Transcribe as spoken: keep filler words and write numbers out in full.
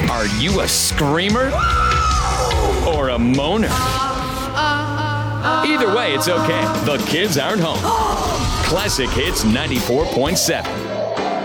Are you a screamer or a moaner? Either way, it's okay. The kids aren't home. Classic Hits ninety-four point seven.